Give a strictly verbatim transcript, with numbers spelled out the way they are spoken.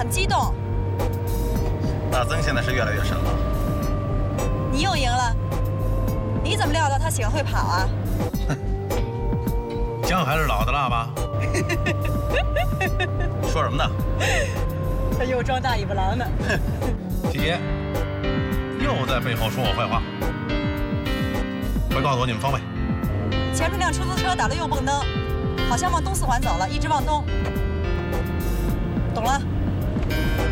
很激动。 大曾现在是越来越神了。 你又赢了，你怎么料到他喜欢会跑啊？ 姜还是老的辣吧？ 说什么呢？ 他又装大尾巴狼呢。 七爷又在背后说我坏话，快告诉我你们方位。 前面辆出租车打了右蹦灯，好像往东四环走了，一直往东。懂了。